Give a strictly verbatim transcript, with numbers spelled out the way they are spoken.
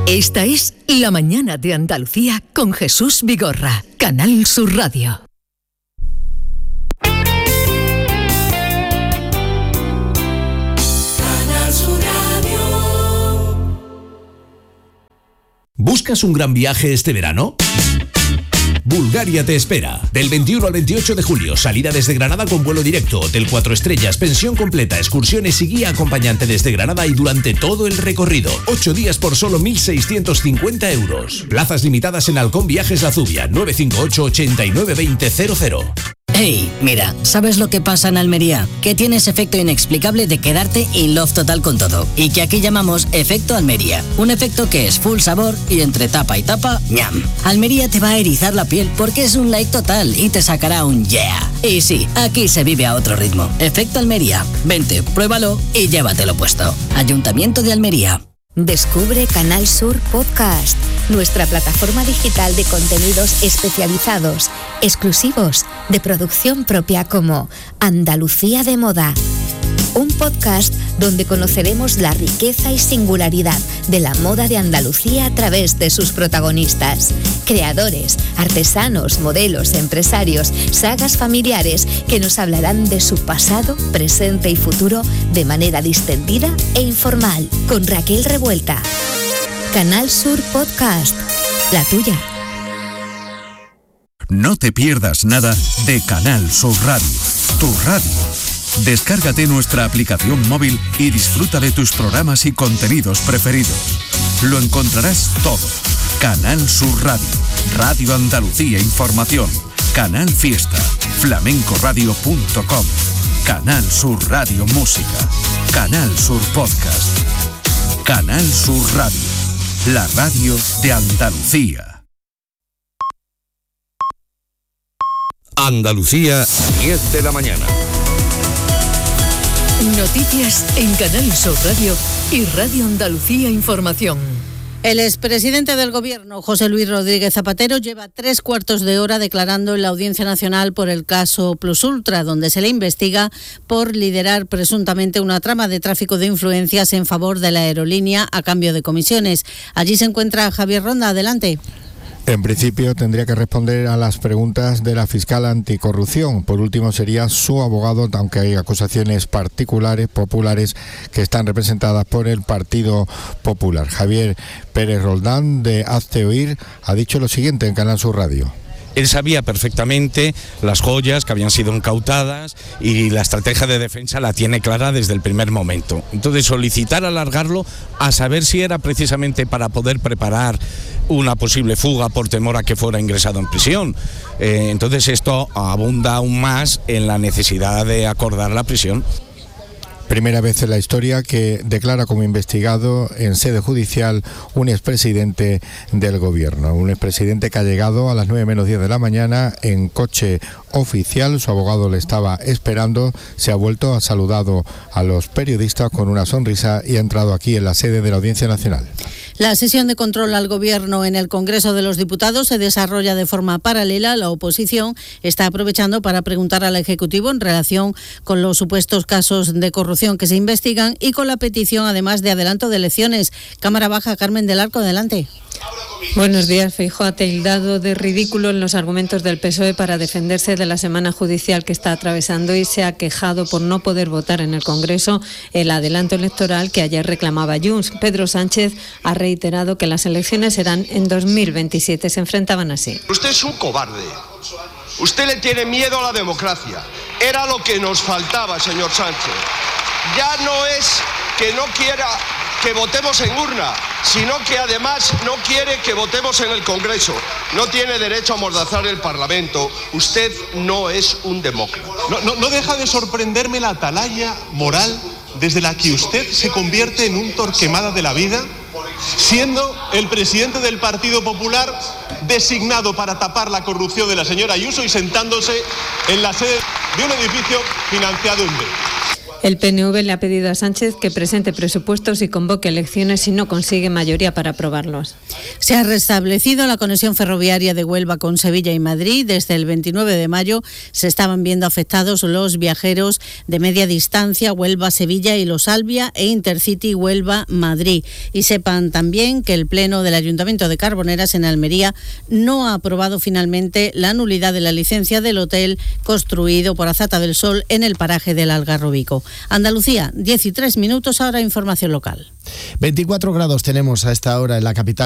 Esta es La Mañana de Andalucía con Jesús Vigorra, Canal Sur Radio. Canal Sur Radio. ¿Buscas un gran viaje este verano? Bulgaria te espera. Del veintiuno al veintiocho de julio, salida desde Granada con vuelo directo, hotel cuatro estrellas, pensión completa, excursiones y guía acompañante desde Granada y durante todo el recorrido. Ocho días por solo mil seiscientos cincuenta euros. Plazas limitadas en Halcón Viajes La Zubia, nueve cinco ocho, ochenta y nueve veinte cero cero. Hey, mira, ¿sabes lo que pasa en Almería? Que tienes efecto inexplicable de quedarte in love total con todo. Y que aquí llamamos efecto Almería. Un efecto que es full sabor y entre tapa y tapa, ñam. Almería te va a erizar la piel porque es un like total y te sacará un yeah. Y sí, aquí se vive a otro ritmo. Efecto Almería. Vente, pruébalo y llévatelo puesto. Ayuntamiento de Almería. Descubre Canal Sur Podcast, nuestra plataforma digital de contenidos especializados, exclusivos, de producción propia como Andalucía de Moda. Un podcast donde conoceremos la riqueza y singularidad de la moda de Andalucía a través de sus protagonistas, creadores, artesanos, modelos, empresarios, sagas familiares que nos hablarán de su pasado, presente y futuro de manera distendida e informal, con Raquel Revuelta. Canal Sur Podcast, la tuya. No te pierdas nada de Canal Sur Radio, tu radio. Descárgate nuestra aplicación móvil y disfruta de tus programas y contenidos preferidos. Lo encontrarás todo. Canal Sur Radio, Radio Andalucía Información, Canal Fiesta, flamencoradio punto com, Canal Sur Radio Música, Canal Sur Podcast, Canal Sur Radio, la radio de Andalucía. Andalucía, diez de la mañana. Noticias en Canal Sur Radio y Radio Andalucía Información. El expresidente del Gobierno, José Luis Rodríguez Zapatero, lleva tres cuartos de hora declarando en la Audiencia Nacional por el caso Plus Ultra, donde se le investiga por liderar presuntamente una trama de tráfico de influencias en favor de la aerolínea a cambio de comisiones. Allí se encuentra Javier Ronda. Adelante. En principio tendría que responder a las preguntas de la fiscal anticorrupción. Por último sería su abogado, aunque hay acusaciones particulares, populares, que están representadas por el Partido Popular. Javier Pérez Roldán, de Hazte Oír, ha dicho lo siguiente en Canal Sur Radio. Él sabía perfectamente las joyas que habían sido incautadas y la estrategia de defensa la tiene clara desde el primer momento. Entonces, solicitar alargarlo a saber si era precisamente para poder preparar una posible fuga por temor a que fuera ingresado en prisión. Eh, entonces, esto abunda aún más en la necesidad de acordar la prisión. Primera vez en la historia que declara como investigado en sede judicial un expresidente del Gobierno. Un expresidente que ha llegado a las nueve menos diez de la mañana en coche oficial. Su abogado le estaba esperando. Se ha vuelto, ha saludado a los periodistas con una sonrisa y ha entrado aquí en la sede de la Audiencia Nacional. La sesión de control al Gobierno en el Congreso de los Diputados se desarrolla de forma paralela. La oposición está aprovechando para preguntar al Ejecutivo en relación con los supuestos casos de corrupción que se investigan y con la petición, además, de adelanto de elecciones. Cámara Baja, Carmen del Arco, adelante. Buenos días. Feijóo ha tildado de ridículo en los argumentos del P S O E para defenderse de la semana judicial que está atravesando y se ha quejado por no poder votar en el Congreso el adelanto electoral que ayer reclamaba Junts. Pedro Sánchez ha reiterado que las elecciones serán en dos mil veintisiete. Se enfrentaban así. Usted es un cobarde. Usted le tiene miedo a la democracia. Era lo que nos faltaba, señor Sánchez. Ya no es que no quiera que votemos en urna, sino que además no quiere que votemos en el Congreso. No tiene derecho a amordazar el Parlamento. Usted no es un demócrata. No, no, no deja de sorprenderme la atalaya moral desde la que usted se convierte en un Torquemada de la vida, siendo el presidente del Partido Popular designado para tapar la corrupción de la señora Ayuso y sentándose en la sede de un edificio financiado en B. El P N V le ha pedido a Sánchez que presente presupuestos y convoque elecciones si no consigue mayoría para aprobarlos. Se ha restablecido la conexión ferroviaria de Huelva con Sevilla y Madrid. Desde el veintinueve de mayo se estaban viendo afectados los viajeros de media distancia Huelva-Sevilla y Los Albia e Intercity Huelva-Madrid. Y sepan también que el Pleno del Ayuntamiento de Carboneras en Almería no ha aprobado finalmente la nulidad de la licencia del hotel construido por Azata del Sol en el paraje del Algarrobico. Andalucía, diez y tres minutos, ahora información local. veinticuatro grados tenemos a esta hora en la capital.